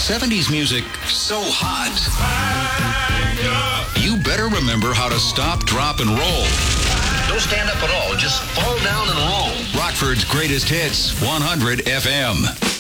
70s music so hot, you better remember how to stop, drop, and roll. Don't stand up at all. Just fall down and roll. Rockford's greatest hits, 100 FM.